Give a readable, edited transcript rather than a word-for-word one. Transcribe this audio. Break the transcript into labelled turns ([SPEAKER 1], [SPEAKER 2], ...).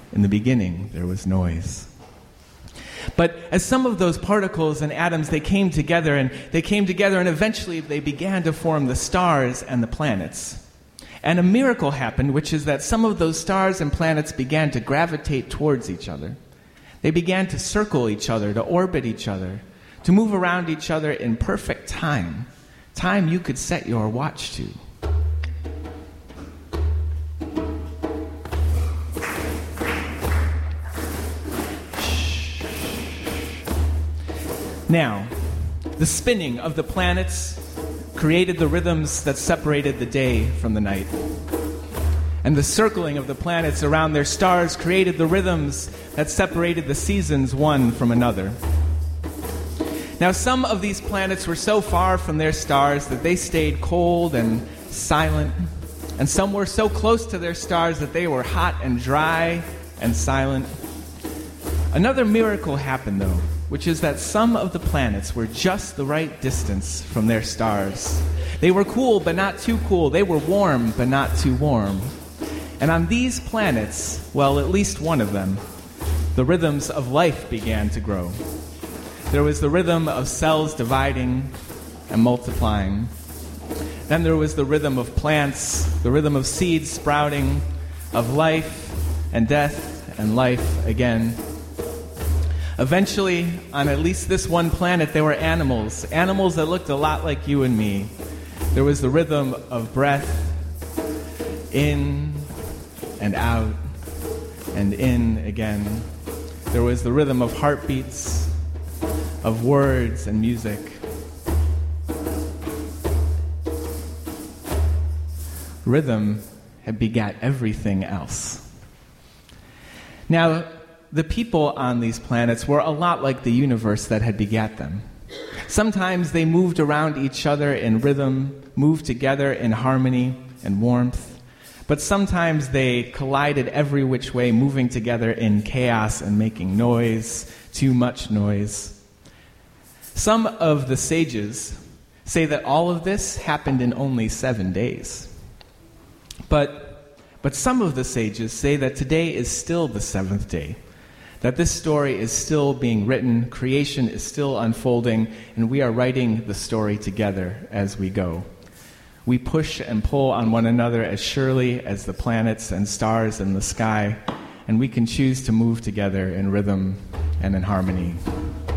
[SPEAKER 1] In the beginning, there was noise. But as some of those particles and atoms, they came together, and eventually they began to form the stars and the planets. And a miracle happened, which is that some of those stars and planets began to gravitate towards each other. They began to circle each other, to orbit each other, to move around each other in perfect time. Time you could set your watch to. Now, the spinning of the planets created the rhythms that separated the day from the night. And the circling of the planets around their stars created the rhythms that separated the seasons one from another. Now, some of these planets were so far from their stars that they stayed cold and silent, and some were so close to their stars that they were hot and dry and silent. Another miracle happened, though, which is that some of the planets were just the right distance from their stars. They were cool, but not too cool. They were warm, but not too warm. And on these planets, well, at least one of them, the rhythms of life began to grow. There was the rhythm of cells dividing and multiplying. Then there was the rhythm of plants, the rhythm of seeds sprouting, of life and death and life again. Eventually, on at least this one planet, there were animals that looked a lot like you and me. There was the rhythm of breath, in and out, and in again. There was the rhythm of heartbeats, of words and music. Rhythm had begat everything else. Now, the people on these planets were a lot like the universe that had begat them. Sometimes they moved around each other in rhythm, moved together in harmony and warmth, but sometimes they collided every which way, moving together in chaos and making noise, too much noise. Some of the sages say that all of this happened in only 7 days. But some of the sages say that today is still the 7th day, that this story is still being written, creation is still unfolding, and we are writing the story together as we go. We push and pull on one another as surely as the planets and stars in the sky, and we can choose to move together in rhythm and in harmony.